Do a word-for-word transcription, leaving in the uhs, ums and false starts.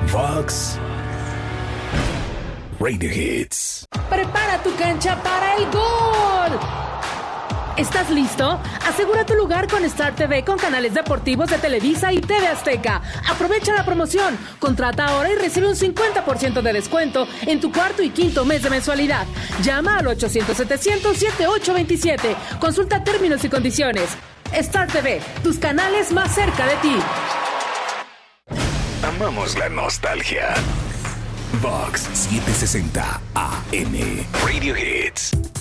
Vox Radio Hits. Prepara tu cancha para el gol. ¿Estás listo? Asegura tu lugar con Star T V con canales deportivos de Televisa y T V Azteca. Aprovecha la promoción. Contrata ahora y recibe un cincuenta por ciento de descuento en tu cuarto y quinto mes de mensualidad. Llama al ochocientos setecientos setenta y ocho veintisiete. Consulta términos y condiciones. Star T V, tus canales más cerca de ti. Amamos la nostalgia. Vox setecientos sesenta A M Radio Hits.